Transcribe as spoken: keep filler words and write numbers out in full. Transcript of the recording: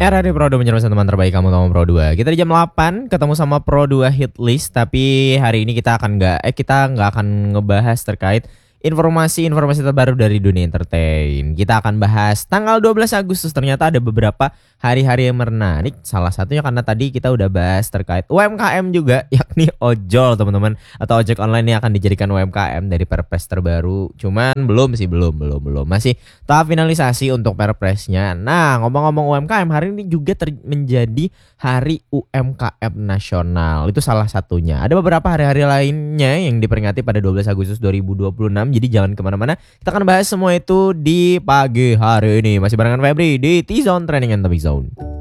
Era di Pro dua menjelaskan teman terbaik kamu kamu Pro dua. Kita di jam delapan ketemu sama Pro dua Hit List, tapi hari ini kita akan nggak eh kita nggak akan ngebahas terkait informasi-informasi terbaru dari dunia entertain. Kita akan bahas tanggal dua belas Agustus, ternyata ada beberapa hari-hari yang menarik. Salah satunya karena tadi kita udah bahas terkait U M K M juga, yakni ojol teman-teman, atau ojek online yang akan dijadikan U M K M dari Perpres terbaru. Cuman belum sih, belum, belum, belum. Masih tahap finalisasi untuk Perpresnya. Nah, ngomong-ngomong U M K M, hari ini juga ter- menjadi Hari U M K M Nasional. Itu salah satunya. Ada beberapa hari-hari lainnya yang diperingati pada dua belas Agustus dua ribu dua puluh enam. Jadi jangan kemana-mana. Kita akan bahas semua itu di pagi hari ini. Masih barengan Febri di T-Zone Training and Topic Zone.